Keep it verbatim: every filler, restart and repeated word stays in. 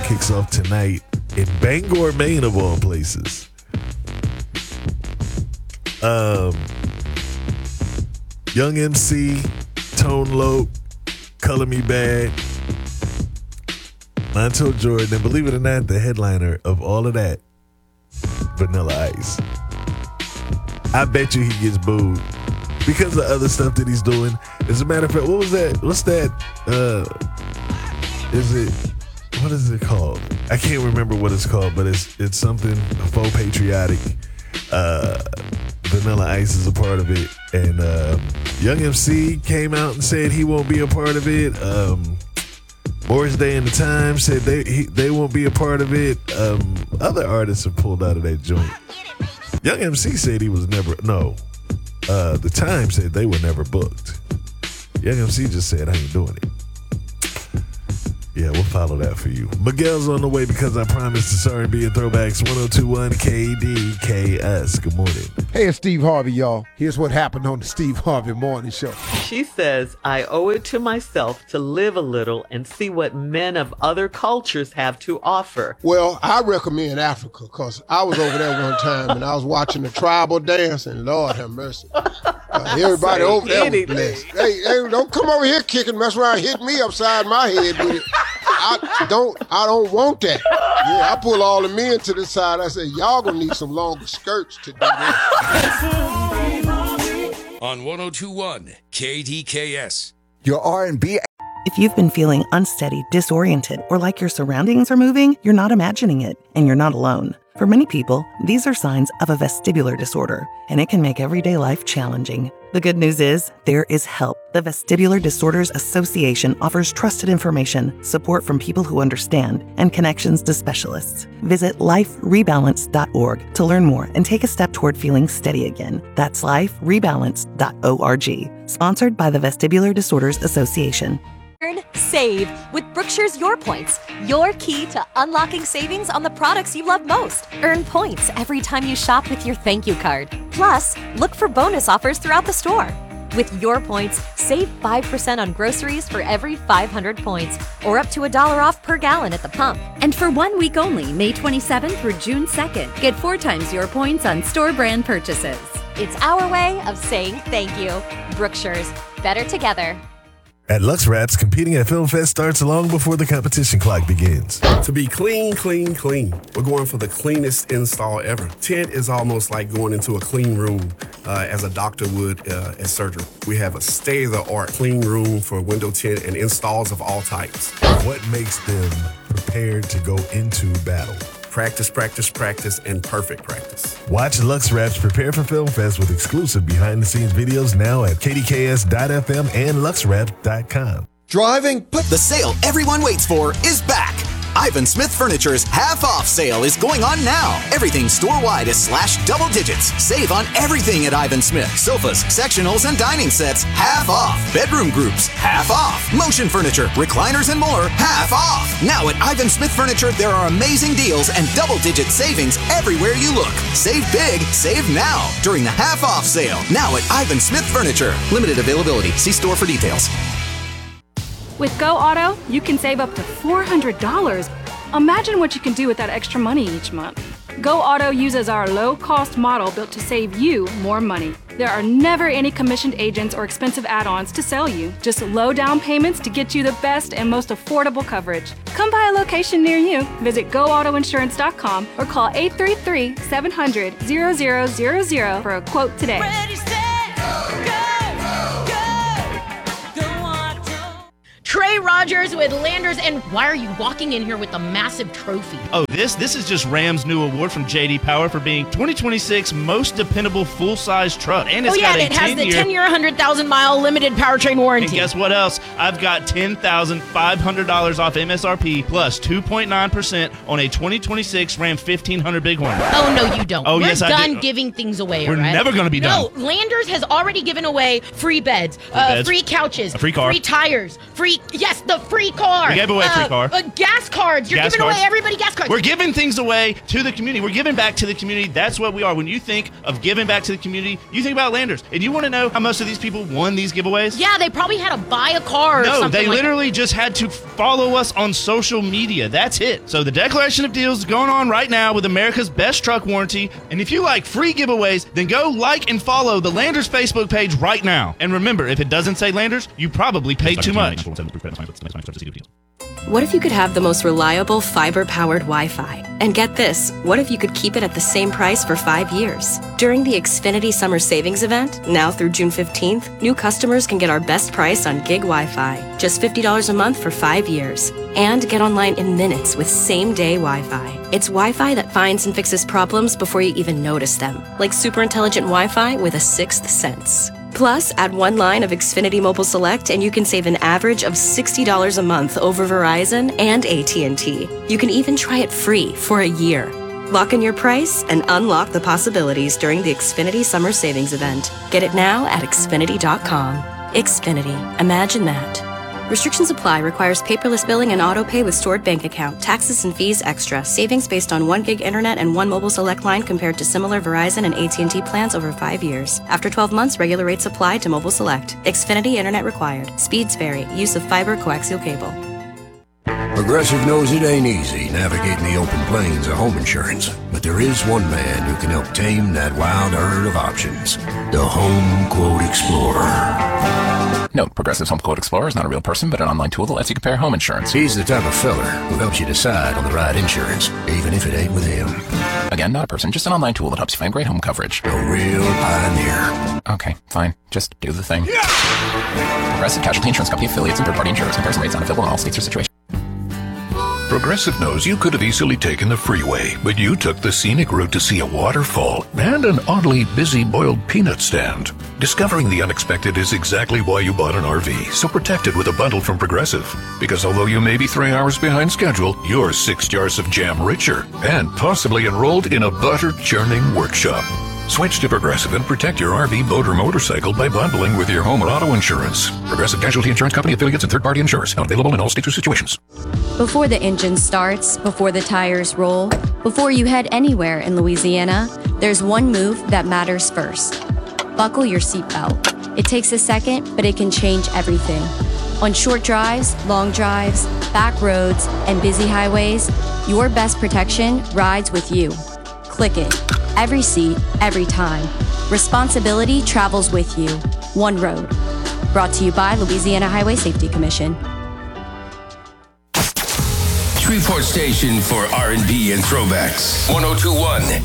kicks off tonight in Bangor, Maine, of all places. Um, Young M C, Tone Loc, Color Me Badd, Montel Jordan, and believe it or not, the headliner of all of that, Vanilla Ice. I bet you he gets booed because of other stuff that he's doing. As a matter of fact, what was that? What's that? Uh, is it, what is it called? I can't remember what it's called, but it's it's something faux patriotic. Uh, Vanilla Ice is a part of it. And uh, Young M C came out and said he won't be a part of it. Um, Morris Day and the Times said they he, they won't be a part of it. Um, other artists have pulled out of that joint. Young M C said he was never, no. Uh, the Times said they were never booked. Young M C just said, I ain't doing it. Yeah, we'll follow that for you. Miguel's on the way because I promised it's R and B and Throwbacks. one oh two point one K D K S. Good morning. Hey, it's Steve Harvey, y'all. Here's what happened on the Steve Harvey Morning Show. She says, I owe it to myself to live a little and see what men of other cultures have to offer. Well, I recommend Africa because I was over there one time and I was watching the tribal dance, and Lord have mercy. Uh, everybody over there was blessed. Hey, hey, don't come over here kicking, mess around, hit me upside my head with it. I don't I don't want that. Yeah, I pull all the men to the side. I say, y'all gonna need some longer skirts to do this. On one oh two point one K D K S. Your R and B. If you've been feeling unsteady, disoriented, or like your surroundings are moving, you're not imagining it, and you're not alone. For many people, these are signs of a vestibular disorder, and it can make everyday life challenging. The good news is, there is help. The Vestibular Disorders Association offers trusted information, support from people who understand, and connections to specialists. Visit life rebalance dot org to learn more and take a step toward feeling steady again. That's life rebalance dot org. Sponsored by the Vestibular Disorders Association. Earn, save with Brookshire's Your Points, your key to unlocking savings on the products you love most. Earn points every time you shop with your thank you card. Plus, look for bonus offers throughout the store. With Your Points, save five percent on groceries for every five hundred points, or up to a dollar off per gallon at the pump. And for one week only, May twenty-seventh through June second, get four times your points on store brand purchases. It's our way of saying thank you. Brookshire's, better together. At Lux Wraps, competing at Film Fest starts long before the competition clock begins. To be clean, clean, clean. We're going for the cleanest install ever. Tint is almost like going into a clean room uh, as a doctor would uh, at surgery. We have a state-of-the-art clean room for window tint and installs of all types. What makes them prepared to go into battle? Practice, practice, practice, and perfect practice. Watch Lux Wraps prepare for Film Fest with exclusive behind-the-scenes videos now at K D K S dot F M and Lux Wraps dot com. Driving? But the sale everyone waits for is back. Ivan Smith Furniture's half-off sale is going on now. Everything store-wide is slashed double digits. Save on everything at Ivan Smith. Sofas, sectionals, and dining sets, half off. Bedroom groups, half off. Motion furniture, recliners, and more, half off. Now at Ivan Smith Furniture, there are amazing deals and double-digit savings everywhere you look. Save big, save now during the half-off sale. Now at Ivan Smith Furniture. Limited availability. See store for details. With Go Auto, you can save up to four hundred dollars. Imagine what you can do with that extra money each month. Go Auto uses our low-cost model built to save you more money. There are never any commissioned agents or expensive add-ons to sell you. Just low down payments to get you the best and most affordable coverage. Come by a location near you. Visit go auto insurance dot com or call eight three three, seven hundred, zero zero zero zero for a quote today. Ready, set, go, go. Trey Rogers with Landers, and why are you walking in here with a massive trophy? Oh, this this is just Ram's new award from J D Power for being twenty twenty-six most dependable full-size truck. And it's oh yeah, got and a it has ten-year, the ten-year, one hundred thousand mile limited powertrain warranty. And guess what else? I've got ten thousand five hundred dollars off M S R P plus two point nine percent on a twenty twenty-six Ram fifteen hundred Bighorn. Oh, no, you don't. Oh, We're yes, I done do. giving things away, We're right? never going to be done. No, Landers has already given away free beds, Free uh, beds. free couches, A free car. free tires, free... Yeah, Yes, the free car. We gave away a free Uh, car. Uh, gas cards. You're Gas giving cards. away everybody gas cards. We're giving things away to the community. We're giving back to the community. That's what we are. When you think of giving back to the community, you think about Landers. And you want to know how most of these people won these giveaways? Yeah, they probably had to buy a car or No, something they like literally just had to follow us on social media. That's it. So the Declaration of Deals is going on right now with America's Best Truck Warranty. And if you like free giveaways, then go like and follow the Landers Facebook page right now. And remember, if it doesn't say Landers, you probably paid too much. What if you could have the most reliable fiber-powered Wi-Fi? And get this, what if you could keep it at the same price for five years? During the Xfinity Summer Savings Event, now through June fifteenth, new customers can get our best price on gig Wi-Fi, just fifty dollars a month for five years. And get online in minutes with same-day Wi-Fi. It's Wi-Fi that finds and fixes problems before you even notice them, like super intelligent Wi-Fi with a sixth sense. Plus, add one line of Xfinity Mobile Select and you can save an average of sixty dollars a month over Verizon and A T and T. You can even try it free for a year. Lock in your price and unlock the possibilities during the Xfinity Summer Savings Event. Get it now at Xfinity dot com. Xfinity. Imagine that. Restrictions apply. Requires paperless billing and auto pay with stored bank account. Taxes and fees extra. Savings based on one gig internet and one mobile select line compared to similar Verizon and A T and T plans over five years. After twelve months, regular rates apply to mobile select. Xfinity internet required. Speeds vary. Use of fiber coaxial cable. Progressive knows it ain't easy navigating the open plains of home insurance, but there is one man who can help tame that wild herd of options. The Home Quote Explorer. Note, Progressive's Home Quote Explorer is not a real person, but an online tool that lets you compare home insurance. He's the type of feller who helps you decide on the right insurance, even if it ain't with him. Again, not a person, just an online tool that helps you find great home coverage. A real pioneer. Okay, fine. Just do the thing. Progressive Casualty Insurance Company affiliates and third-party insurers. Comparison rates not available in all states or situations. Progressive knows you could have easily taken the freeway, but you took the scenic route to see a waterfall and an oddly busy boiled peanut stand. Discovering the unexpected is exactly why you bought an R V, so protect it with a bundle from Progressive. Because although you may be three hours behind schedule, you're six jars of jam richer and possibly enrolled in a butter-churning workshop. Switch to Progressive and protect your R V, boat, or motorcycle by bundling with your home or auto insurance. Progressive Casualty Insurance Company affiliates and third-party insurers. Not available in all states or situations. Before the engine starts, before the tires roll, before you head anywhere in Louisiana, there's one move that matters first. Buckle your seatbelt. It takes a second, but it can change everything. On short drives, long drives, back roads, and busy highways, your best protection rides with you. Click it. Every seat, every time. Responsibility travels with you. One road. Brought to you by Louisiana Highway Safety Commission. Shreveport station for R and B and throwbacks. one oh two point one